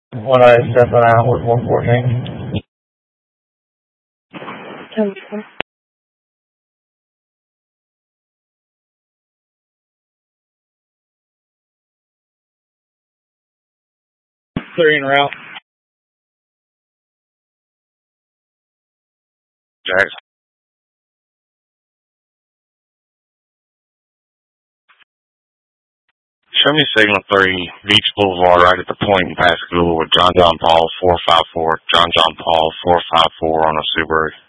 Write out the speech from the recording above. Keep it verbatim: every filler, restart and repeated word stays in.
One I seven out with one fourteen. ten four. Three en route. Jackson. Show me signal three, Beach Boulevard, right at the point in Pascagoula with John John Paul four five four, John John Paul four five four on a Subaru.